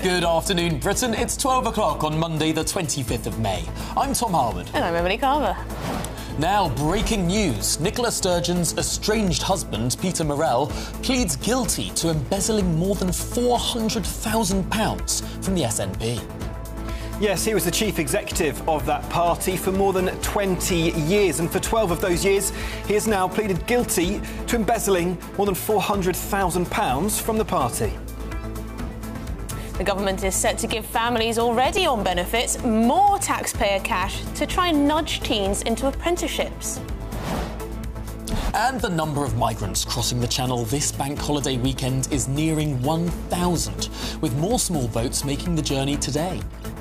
Good afternoon, Britain. It's 12 o'clock on Monday, the 25th of May. I'm Tom Harwood. And I'm Emily Carver. Now, breaking news. Nicola Sturgeon's estranged husband, Peter Murrell, pleads guilty to embezzling more than £400,000 from the SNP. Yes, he was the chief executive of that party for more than 20 years, and for 12 of those years, he has now pleaded guilty to embezzling more than £400,000 from the party. The government is set to give families already on benefits more taxpayer cash to try and nudge teens into apprenticeships. And the number of migrants crossing the Channel this bank holiday weekend is nearing 1,000, with more small boats making the journey today.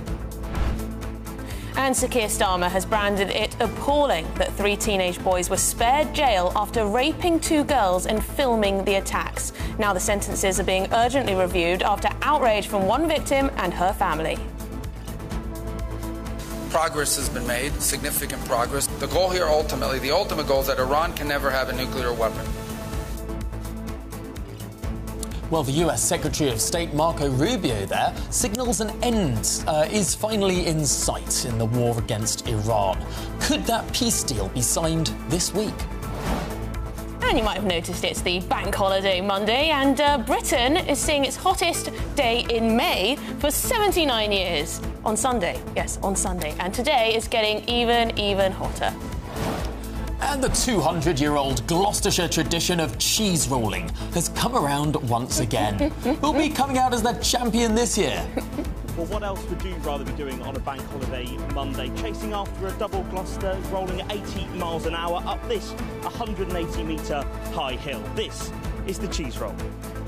And Sir Keir Starmer has branded it appalling that 3 teenage boys were spared jail after raping 2 girls and filming the attacks. Now the sentences are being urgently reviewed after outrage from one victim and her family. Progress has been made, significant progress. The goal here ultimately, the ultimate goal is that Iran can never have a nuclear weapon. Well, the US Secretary of State Marco Rubio there signals an end is finally in sight in the war against Iran. Could that peace deal be signed this week? And you might have noticed it's the bank holiday Monday, and Britain is seeing its hottest day in May for 79 years on Sunday. Yes, on Sunday. And today is getting even hotter. And the 200-year-old Gloucestershire tradition of cheese rolling has come around once again. Who'll be coming out as the champion this year? Well, what else would you rather be doing on a bank holiday Monday? Chasing after a double Gloucester, rolling at 80 miles an hour up this 180-metre high hill. This is the cheese roll.